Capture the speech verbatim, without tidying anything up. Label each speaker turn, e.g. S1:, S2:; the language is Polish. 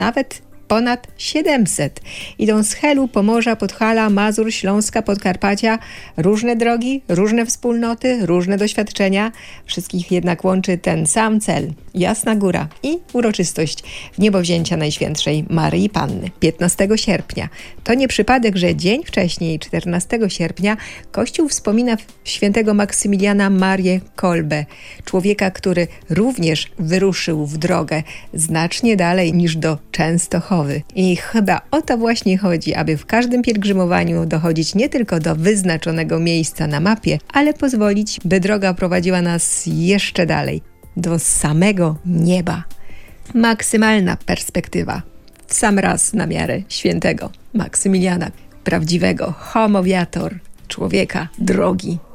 S1: nawet ponad siedemset. Idą z Helu, Pomorza, Podhala, Mazur, Śląska, Podkarpacia. Różne drogi, różne wspólnoty, różne doświadczenia. Wszystkich jednak łączy ten sam cel. Jasna Góra i uroczystość wniebowzięcia Najświętszej Maryi Panny. piętnastego sierpnia. To nie przypadek, że dzień wcześniej, czternastego sierpnia, Kościół wspomina świętego Maksymiliana Marię Kolbę. Człowieka, który również wyruszył w drogę znacznie dalej niż do Częstochowy. I chyba o to właśnie chodzi, aby w każdym pielgrzymowaniu dochodzić nie tylko do wyznaczonego miejsca na mapie, ale pozwolić, by droga prowadziła nas jeszcze dalej, do samego nieba. Maksymalna perspektywa. W sam raz na miarę świętego Maksymiliana, prawdziwego homo viator, człowieka drogi.